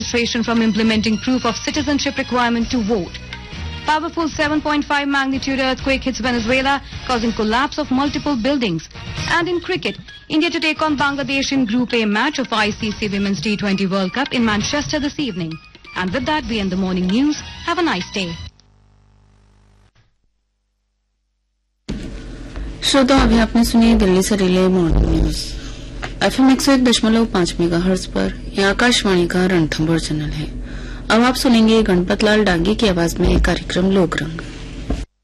administration from implementing proof of citizenship requirement to vote. Powerful 7.5 magnitude earthquake hits Venezuela, causing collapse of multiple buildings. And in cricket, India to take on Bangladesh in Group A match of ICC Women's T20 World Cup in Manchester this evening. And with that, we end the morning news. Have a nice day. श्रोताओं, अभी आपने सुनी दिल्ली से relay morning news FM 101.5 megahertz पर। यह आकाशवाणी का Ranthambore channel है। अब आप सुनेंगे गणपत लाल डांगी की आवाज में कार्यक्रम लोकरंग।